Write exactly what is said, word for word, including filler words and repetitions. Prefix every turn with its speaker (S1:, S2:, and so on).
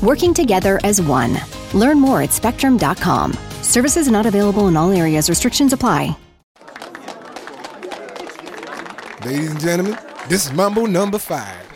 S1: working together as one. Learn more at spectrum dot com. Services not available in all areas. Restrictions apply.
S2: Ladies and gentlemen, this is Mambo number five.